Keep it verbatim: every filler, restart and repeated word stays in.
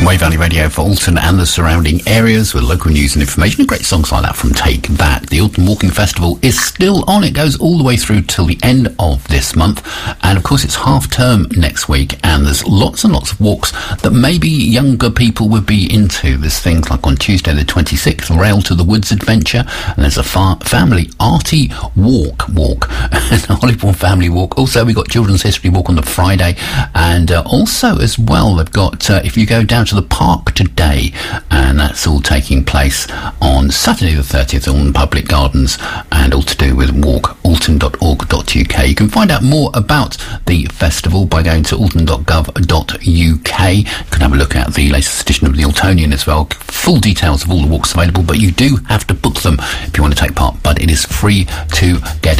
Way Valley Radio for Alton and the surrounding areas with local news and information and great songs like that from Take That. The Alton Walking Festival is still on. It goes all the way through till the end of this month. And of course it's half term next week and there's lots and lots of walks that maybe younger people would be into. There's things like on Tuesday the twenty-sixth, Rail to the Woods Adventure, and there's a far family arty walk walk and a Hollywood family walk. Also we've got Children's History Walk on the Friday, and uh, also as well they've got uh, if you go down to the park today, and that's all taking place on Saturday the thirtieth on Public Gardens, and all to do with walk alton dot org dot U K. You can find out more about the festival by going to alton dot gov dot U K. You can have a look at the latest edition of the Altonian as well. Full details of all the walks available, but you do have to book them if you want to take part, but it is free to get